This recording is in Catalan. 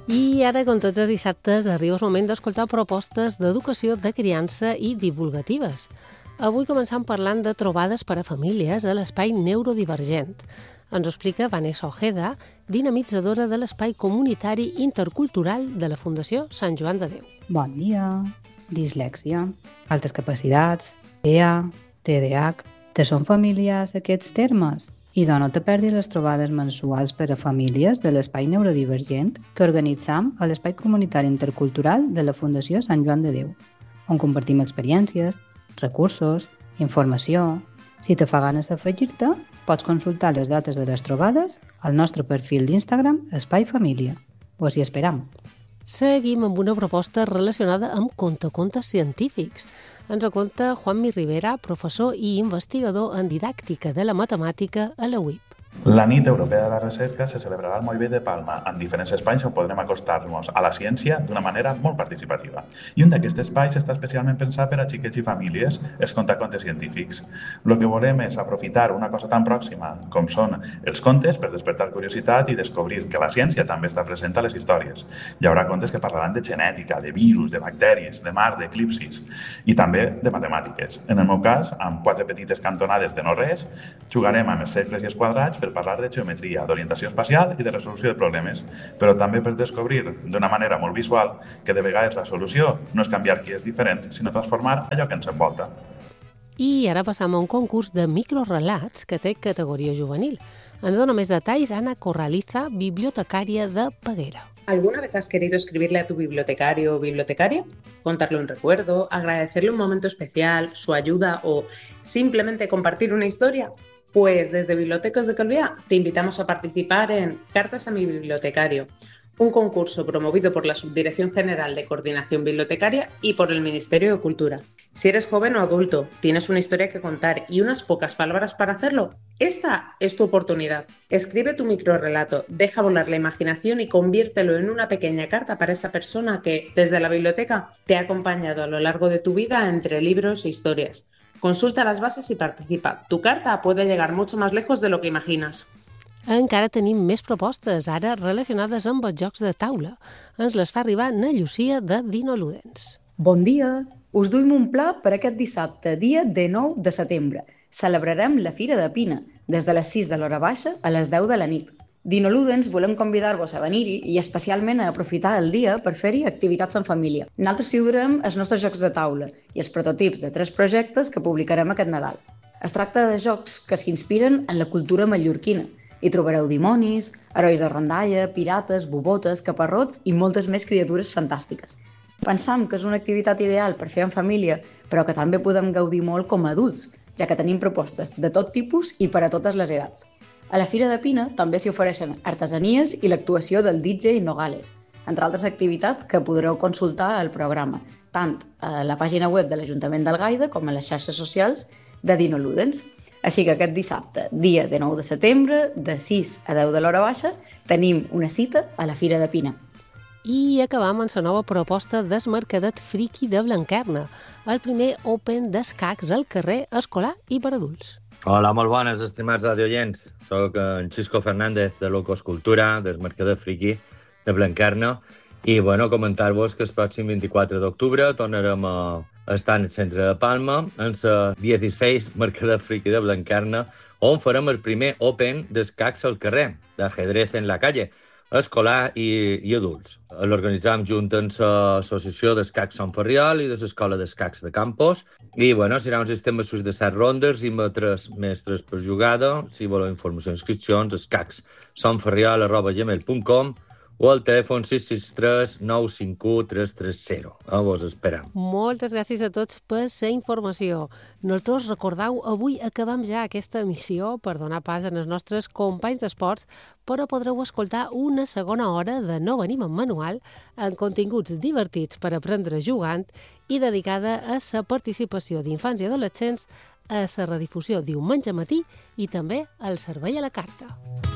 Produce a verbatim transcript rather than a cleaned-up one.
I ara, com tots els dissabtes, arriba el moment d'escoltar propostes d'educació, de criança i divulgatives. Avui començam parlant de trobades per a famílies a l'espai neurodivergent. Ens ho explica Vanessa Ojeda, dinamitzadora de l'espai comunitari intercultural de la Fundació Sant Joan de Déu. Bon dia. Dislèxia, altes capacitats, T E A, T D A H... Te són familiars aquests termes? I no te perdis les trobades mensuals per a famílies de l'espai neurodivergent que organitzam a l'espai comunitari intercultural de la Fundació Sant Joan de Déu, on compartim experiències, recursos, informació. Si te fa ganes d'afegir-te, pots consultar les dates de les trobades al nostre perfil d'Instagram Espai Família. Us hi esperam. Seguim amb una proposta relacionada amb contacontes científics. Ens ho conta Juanmi Rivera, professor i investigador en didàctica de la matemàtica a la U I P. La nit europea de la recerca se celebrarà al Moll Vell de Palma, en diferents espais on podrem acostar-nos a la ciència d'una manera molt participativa. I un d'aquests espais està especialment pensat per a xiquets i famílies, els contacontes científics. El que volem és aprofitar una cosa tan pròxima com són els contes per despertar curiositat i descobrir que la ciència també està present a les històries. Hi haurà contes que parlaran de genètica, de virus, de bacteris, de mar, d'eclipsis i també de matemàtiques. En el meu cas, amb quatre petites cantonades de no res, jugarem amb els cercles i els quadrats per parlar de geometria, d'orientació espacial i de resolució de problemes, però també per descobrir d'una manera molt visual que de vegades la solució no és canviar qui és diferent, sinó transformar allò que ens envolta. I ara passam a un concurs de microrelats que té categoria juvenil. Ens dona més detalls Ana Corraliza, bibliotecària de Peguera. ¿Alguna vez has querido escribirle a tu bibliotecario o bibliotecaria? ¿Contarle un recuerdo, agradecerle un momento especial, su ayuda o simplemente compartir una historia? Pues desde Bibliotecas de Calviá te invitamos a participar en Cartas a mi bibliotecario, un concurso promovido por la Subdirección General de Coordinación Bibliotecaria y por el Ministerio de Cultura. Si eres joven o adulto, tienes una historia que contar y unas pocas palabras para hacerlo, esta es tu oportunidad. Escribe tu microrrelato, deja volar la imaginación y conviértelo en una pequeña carta para esa persona que, desde la biblioteca, te ha acompañado a lo largo de tu vida entre libros e historias. Consulta las bases y participa. Tu carta puede llegar mucho más lejos de lo que imaginas. Encara tenim més propostes, ara relacionades amb els jocs de taula. Ens les fa arribar na Llucia de Dino Ludens. Bon dia! Us duim un pla per aquest dissabte, dia dinou de setembre. Celebrarem la Fira de Pina, des de les sis de l'hora baixa a les deu de la nit. Dino Ludens volem convidar-vos a venir-hi i especialment a aprofitar el dia per fer-hi activitats en família. Nosaltres hi durem els nostres jocs de taula i els prototips de tres projectes que publicarem aquest Nadal. Es tracta de jocs que s'inspiren en la cultura mallorquina. Hi trobareu dimonis, herois de rondalla, pirates, bobotes, caparrots i moltes més criatures fantàstiques. Pensam que és una activitat ideal per fer en família, però que també podem gaudir molt com a adults, ja que tenim propostes de tot tipus i per a totes les edats. A la Fira de Pina també s'hi ofereixen artesanies i l'actuació del D J Nogales, entre altres activitats que podreu consultar al programa, tant a la pàgina web de l'Ajuntament d'Algaida com a les xarxes socials de Dino Ludens. Així que aquest dissabte, dia dinou de setembre, de sis a deu de l'hora baixa, tenim una cita a la Fira de Pina. I acabam amb la nova proposta del Mercadet Friki de Blanquerna, el primer Open d'escacs al carrer escolar i per adults. Hola, molt bones, estimats radioients. Soc en Xisco Fernández, de Locos Cultura, del Mercader Friki de Blanquerna, i bueno, comentar-vos que el pròxim vint-i-quatre d'octubre tornarem a estar en el centre de Palma, en el dieciséis Mercader Friki de Blanquerna, on farem el primer Open d'escacs al carrer, d'ajedrez en la calle, escolar i, i adults. L'organitzam junt amb l'Associació d'Escacs Sant Ferriol i de l'Escola d'Escacs de Campos. I, bueno, serà un sistema de set rondes i amb tres mestres per jugada. Si voleu informació i inscripcions, escacs santferriol arroba gmail punt com o al telèfon sis sis tres nou cinc u tres tres zero. A vos esperam. Moltes gràcies a tots per la informació. Nosaltres, recordeu, avui acabam ja aquesta emissió per donar pas als nostres companys d'esports, però podreu escoltar una segona hora de No Venim en Manual amb continguts divertits per aprendre jugant i dedicada a la participació d'infants i adolescents, a la redifusió diumenge matí i també al servei a la carta.